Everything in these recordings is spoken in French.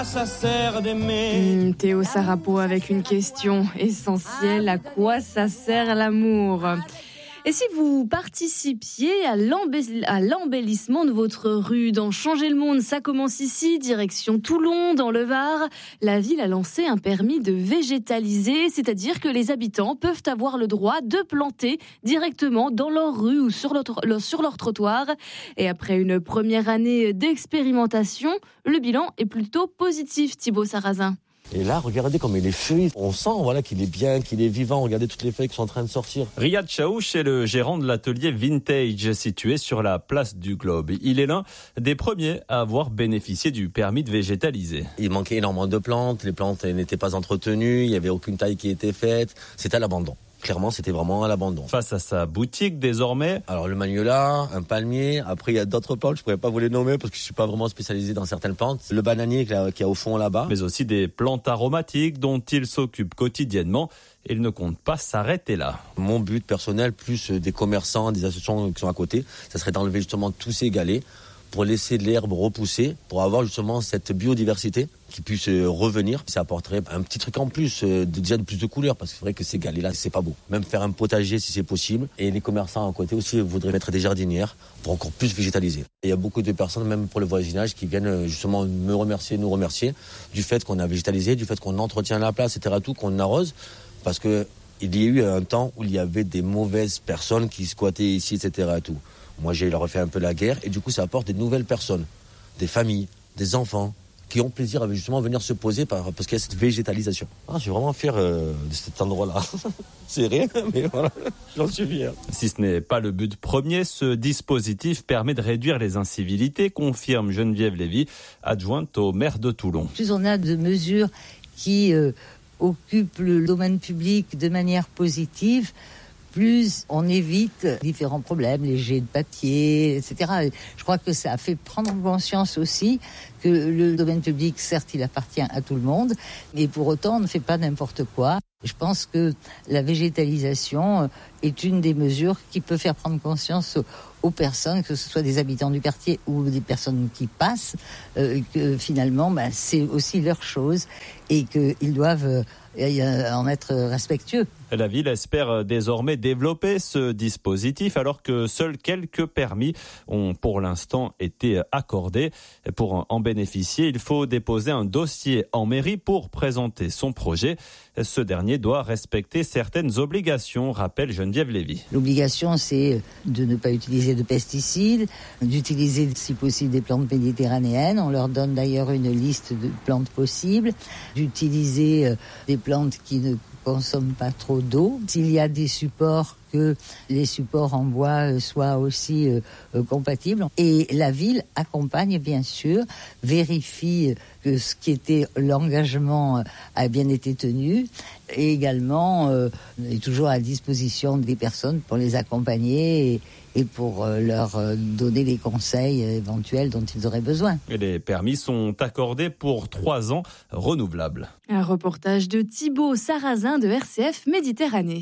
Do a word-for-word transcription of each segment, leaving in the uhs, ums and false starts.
Ça sert d'aimer. Mmh, Théo Sarapo avec une question essentielle. À quoi ça sert l'amour ? Et si vous participiez à, l'embell- à l'embellissement de votre rue dans Changer le Monde, ça commence ici, direction Toulon, dans le Var. La ville a lancé un permis de végétaliser, c'est-à-dire que les habitants peuvent avoir le droit de planter directement dans leur rue ou sur leur, sur leur trottoir. Et après une première année d'expérimentation, le bilan est plutôt positif, Thibaut Sarrazin. Et là, regardez comme il est feuilles. On sent voilà, qu'il est bien, qu'il est vivant. Regardez toutes les feuilles qui sont en train de sortir. Riyad Chaouch est le gérant de l'atelier Vintage situé sur la place du Globe. Il est l'un des premiers à avoir bénéficié du permis de végétaliser. Il manquait énormément de plantes. Les plantes n'étaient pas entretenues. Il n'y avait aucune taille qui était faite. C'était à l'abandon. Clairement, c'était vraiment à l'abandon. Face à sa boutique, désormais... Alors, le magnolia, un palmier. Après, il y a d'autres plantes. Je ne pourrais pas vous les nommer parce que je ne suis pas vraiment spécialisé dans certaines plantes. Le bananier qui est au fond là-bas. Mais aussi des plantes aromatiques dont il s'occupe quotidiennement. Il ne compte pas s'arrêter là. Mon but personnel, plus des commerçants, des associations qui sont à côté, ça serait d'enlever justement tous ces galets pour laisser l'herbe repousser, pour avoir justement cette biodiversité qui puisse revenir. Ça apporterait un petit truc en plus, euh, déjà de plus de couleurs, parce que c'est vrai que ces galets-là, c'est pas beau. Même faire un potager si c'est possible. Et les commerçants à côté aussi voudraient mettre des jardinières pour encore plus végétaliser. Et il y a beaucoup de personnes, même pour le voisinage, qui viennent justement me remercier, nous remercier du fait qu'on a végétalisé, du fait qu'on entretient la place, et cetera, tout, qu'on arrose, parce que il y a eu un temps où il y avait des mauvaises personnes qui squattaient ici, et cetera, tout. Moi, j'ai leur fait un peu la guerre et du coup, ça apporte des nouvelles personnes, des familles, des enfants qui ont plaisir à justement venir se poser parce qu'il y a cette végétalisation. Ah, je suis vraiment fier euh, de cet endroit-là. C'est rien, mais voilà, j'en suis fier. Si ce n'est pas le but premier, ce dispositif permet de réduire les incivilités, confirme Geneviève Lévy, adjointe au maire de Toulon. Plus on a de mesures qui euh, occupent le domaine public de manière positive, plus on évite différents problèmes, les jets de papier, et cetera. Je crois que ça a fait prendre conscience aussi que le domaine public, certes, il appartient à tout le monde, mais pour autant, on ne fait pas n'importe quoi. Je pense que la végétalisation est une des mesures qui peut faire prendre conscience aux personnes, que ce soit des habitants du quartier ou des personnes qui passent, euh, que finalement, bah, c'est aussi leur chose et qu'ils doivent euh, en être respectueux. La ville espère désormais développer ce dispositif alors que seuls quelques permis ont pour l'instant été accordés. Pour en bénéficier, il faut déposer un dossier en mairie pour présenter son projet. Ce dernier doit respecter certaines obligations, rappelle Geneviève Lévy. L'obligation, c'est de ne pas utiliser de pesticides, d'utiliser si possible des plantes méditerranéennes. On leur donne d'ailleurs une liste de plantes possibles, d'utiliser des plantes qui ne consomment pas trop d'eau. S'il y a des supports, que les supports en bois soient aussi euh, compatibles. Et la ville accompagne bien sûr, vérifie que ce qui était l'engagement a bien été tenu et également euh, est toujours à disposition des personnes pour les accompagner et, et pour euh, leur donner les conseils éventuels dont ils auraient besoin. Et les permis sont accordés pour trois ans renouvelables. Un reportage de Thibaut Sarrazin de R C F Méditerranée.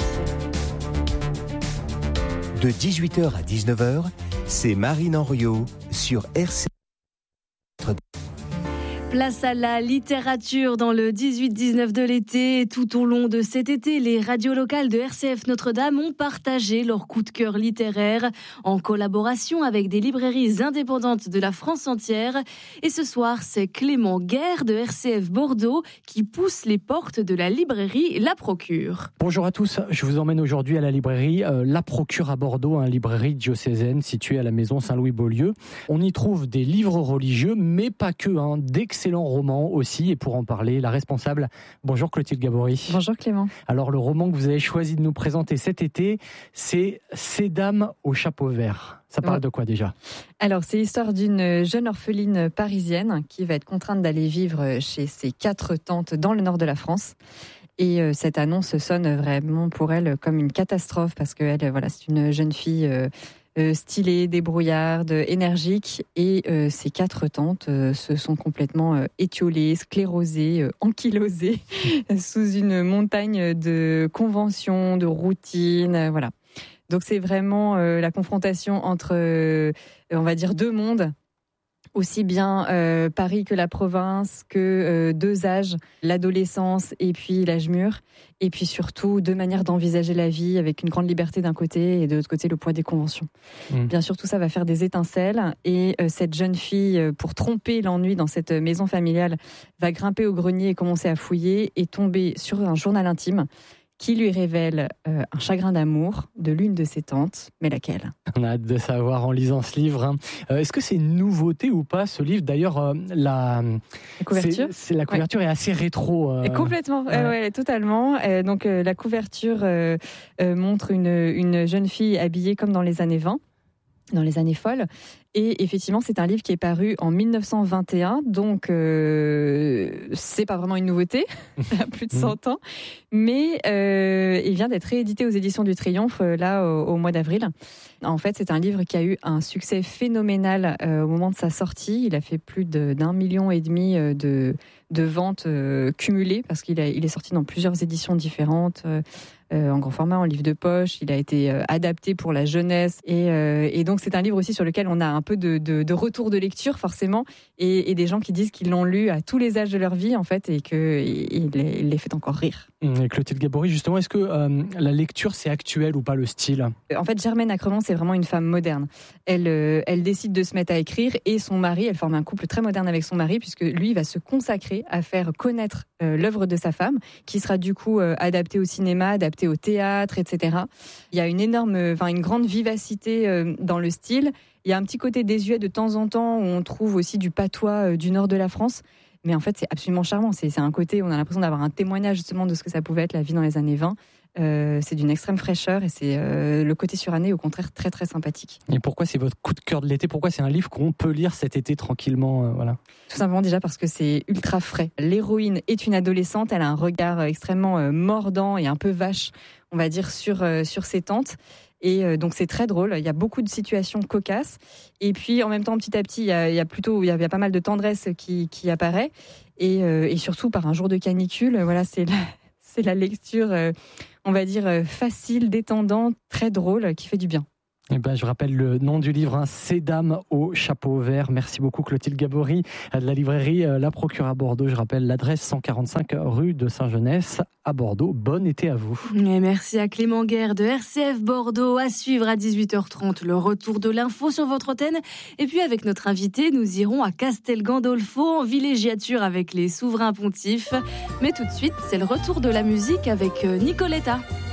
De dix-huit heures à dix-neuf heures, c'est Marine Henriot sur R C F. Place à la littérature dans le dix-huit dix-neuf de l'été. Tout au long de cet été, les radios locales de R C F Notre-Dame ont partagé leur coup de cœur littéraire en collaboration avec des librairies indépendantes de la France entière. Et ce soir, c'est Clément Guerre de R C F Bordeaux qui pousse les portes de la librairie La Procure. Bonjour à tous, je vous emmène aujourd'hui à la librairie euh, La Procure à Bordeaux, une librairie diocésaine située à la maison Saint-Louis-Beaulieu. On y trouve des livres religieux, mais pas que, hein, d'excellents roman aussi, et pour en parler, la responsable. Bonjour Clotilde Gabory. Bonjour Clément. Alors le roman que vous avez choisi de nous présenter cet été, c'est Ces dames au chapeau vert. Ça parle ouais. de quoi déjà ? Alors c'est l'histoire d'une jeune orpheline parisienne qui va être contrainte d'aller vivre chez ses quatre tantes dans le nord de la France. Et euh, cette annonce sonne vraiment pour elle comme une catastrophe parce que elle, voilà, c'est une jeune fille euh, Euh, stylée, débrouillarde, énergique, et euh, ses quatre tantes euh, se sont complètement euh, étiolées, sclérosées, euh, ankylosées sous une montagne de conventions, de routines, euh, voilà. Donc c'est vraiment euh, la confrontation entre, euh, on va dire, deux mondes. aussi bien euh, Paris que la province, que euh, deux âges, l'adolescence et puis l'âge mûr. Et puis surtout, deux manières d'envisager la vie avec une grande liberté d'un côté et de l'autre côté, le poids des conventions. Mmh. Bien sûr, tout ça va faire des étincelles. Et euh, cette jeune fille, euh, pour tromper l'ennui dans cette maison familiale, va grimper au grenier et commencer à fouiller et tomber sur un journal intime qui lui révèle euh, un chagrin d'amour de l'une de ses tantes, mais laquelle ? On a hâte de savoir en lisant ce livre. Hein. Euh, est-ce que c'est une nouveauté ou pas, ce livre ? D'ailleurs, euh, la... la couverture, c'est, c'est, la couverture ouais. est assez rétro. Euh... Complètement, ouais. Euh, ouais, totalement. Euh, donc euh, la couverture euh, euh, montre une, une jeune fille habillée comme dans les années vingt. Dans les années folles. Et effectivement, c'est un livre qui est paru en dix-neuf cent vingt et un, donc euh, c'est pas vraiment une nouveauté, ça a plus de cent ans, mais euh, il vient d'être réédité aux éditions du Triomphe, euh, là, au, au mois d'avril. En fait, c'est un livre qui a eu un succès phénoménal euh, au moment de sa sortie. Il a fait plus de, d'un million et demi de, de ventes euh, cumulées, parce qu'il a, il est sorti dans plusieurs éditions différentes, euh, Euh, en grand format, en livre de poche. Il a été euh, adapté pour la jeunesse. Et, euh, et donc, c'est un livre aussi sur lequel on a un peu de, de, de retour de lecture, forcément. Et, et des gens qui disent qu'ils l'ont lu à tous les âges de leur vie, en fait, et qu'il les, les fait encore rire. Et Clotilde Gabory, justement, est-ce que euh, la lecture, c'est actuel ou pas, le style ? En fait, Germaine Acremont, c'est vraiment une femme moderne. Elle, euh, elle décide de se mettre à écrire, et son mari, elle forme un couple très moderne avec son mari, puisque lui va se consacrer à faire connaître euh, l'œuvre de sa femme, qui sera du coup euh, adaptée au cinéma, adaptée au théâtre, et cetera. Il y a une énorme, enfin une grande vivacité euh, dans le style. Il y a un petit côté désuet de temps en temps où on trouve aussi du patois euh, du nord de la France. Mais en fait, c'est absolument charmant. C'est, c'est un côté où on a l'impression d'avoir un témoignage justement de ce que ça pouvait être la vie dans les années vingt. Euh, c'est d'une extrême fraîcheur et c'est euh, le côté suranné, au contraire, très très sympathique. Et pourquoi c'est votre coup de cœur de l'été ? Pourquoi c'est un livre qu'on peut lire cet été tranquillement euh, voilà. Tout simplement déjà parce que c'est ultra frais. L'héroïne est une adolescente, elle a un regard extrêmement euh, mordant et un peu vache, on va dire, sur, euh, sur ses tantes. Et euh, donc c'est très drôle, il y a beaucoup de situations cocasses. Et puis en même temps, petit à petit, il y a, il y a plutôt, il y a, il y a pas mal de tendresse qui, qui apparaît. Et, euh, et surtout, par un jour de canicule, voilà, c'est la, c'est la lecture... Euh, on va dire, facile, détendante, très drôle, qui fait du bien. Eh ben, je rappelle le nom du livre, hein, Ces dames au chapeau vert. Merci beaucoup Clotilde Gabory de la librairie La Procure à Bordeaux. Je rappelle l'adresse cent quarante-cinq rue de Saint-Genès à Bordeaux. Bon été à vous. Et merci à Clément Guerre de R C F Bordeaux. À suivre à dix-huit heures trente le retour de l'info sur votre antenne. Et puis avec notre invité, nous irons à Castel Gandolfo en villégiature avec les souverains pontifs. Mais tout de suite, c'est le retour de la musique avec Nicoletta.